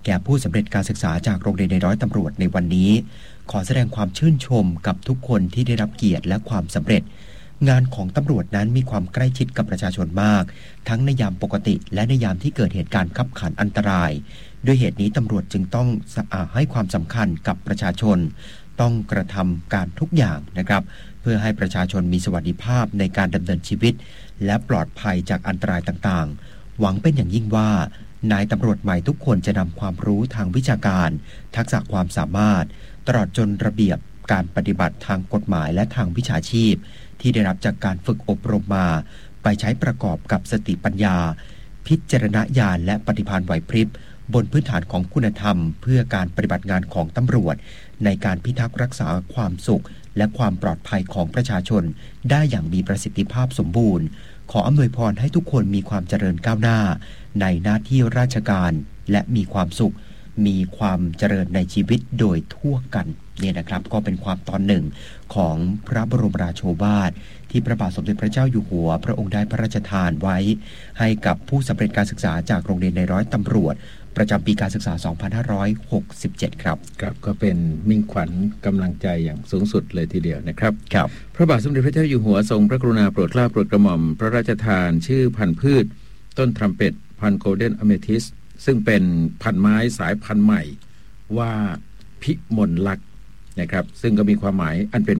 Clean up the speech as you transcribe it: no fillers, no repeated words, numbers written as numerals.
แก่ผู้สำเร็จการศึกษาจากโรงเรียนนายร้อยตำรวจในวันนี้ขอแสดงความชื่นชมกับทุกคนที่ได้รับเกียรติและความสำเร็จงานของตำรวจนั้นมีความใกล้ชิดกับประชาชนมากทั้งในยามปกติและในยามที่เกิดเหตุการณ์ขับขันอันตรายด้วยเหตุนี้ตำรวจจึงต้องให้ความสำคัญกับประชาชนต้องกระทำการทุกอย่างนะครับเพื่อให้ประชาชนมีสวัสดิภาพในการดำเนินชีวิตและปลอดภัยจากอันตรายต่างๆหวังเป็นอย่างยิ่งว่านายตำรวจใหม่ทุกคนจะนำความรู้ทางวิชาการทักษะความสามารถตลอดจนระเบียบการปฏิบัติทางกฎหมายและทางวิชาชีพที่ได้รับจากการฝึกอบรมมาไปใช้ประกอบกับสติปัญญาพิจารณญาณและปฏิภาณไหวพริบบนพื้นฐานของคุณธรรมเพื่อการปฏิบัติงานของตำรวจในการพิทักษ์รักษาความสุขและความปลอดภัยของประชาชนได้อย่างมีประสิทธิภาพสมบูรณ์ขออำนวยพรให้ทุกคนมีความเจริญก้าวหน้าในหน้าที่ราชการและมีความสุขมีความเจริญในชีวิตโดยทั่วกันเนี่ยนะครับก็เป็นความตอนหนึ่งของพระบรมราโชวาทที่พระบาทสมเด็จพระเจ้าอยู่หัวพระองค์ได้พระราชทานไว้ให้กับผู้สำเร็จการศึกษาจากโรงเรียนนายร้อยตำรวจประจำปีการศึกษา 2567 ครับครับก็เป็นมิ่งขวัญกำลังใจอย่างสูงสุดเลยทีเดียวนะครับครับพระบาทสมเด็จพระเจ้าอยู่หัวทรงพระกรุณาโปรดเกล้าโปรดกระหม่อมพระราชทานชื่อพันธุ์พืชต้นทรัมเป็ตพันธุ์โกลเด้นอเมทิสซึ่งเป็นพันธุ์ไม้สายพันธุ์ใหม่ว่าพิมลลักษณ์นะครับซึ่งก็มีความหมายอันเป็น